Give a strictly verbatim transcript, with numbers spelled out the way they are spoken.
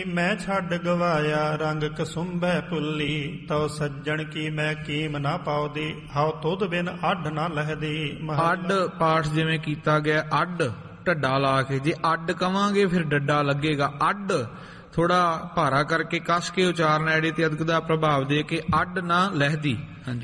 ਮੈਂ ਛੱਡ ਗਵਾਇਆ ਰੰਗ ਕਸੁੰਭੈ ਪੁੱਲੀ, ਤਉ ਸੱਜਣ ਕੀ ਮੈਂ ਕੀਮ ਨਾ ਪਾਉਦੀ, ਹਉ ਤੁਧ ਬਿਨ ਅੱਡ ਨਾ ਲਹਦੀ। ਅੱਡ ਪਾਠ ਜਿਵੇਂ ਕੀਤਾ ਗਿਆ, ਅੱਡ ਢੱਡਾ ਲਾ ਕੇ, ਜੇ ਅੱਡ ਕਵਾਂਗੇ ਫਿਰ ਡੱਡਾ ਲੱਗੇਗਾ। ਅੱਡ ਥੋੜਾ ਭਾਰਾ ਕਰਕੇ ਕੱਸ ਕੇ ਉਚਾਰਨ, ਐੜੇ ਤੇ ਅਦਕ ਦਾ ਪ੍ਰਭਾਵ ਦੇ ਕੇ ਅੱਡ ਨਾ ਲਹਿਦੀ। ਹਾਂਜੀ।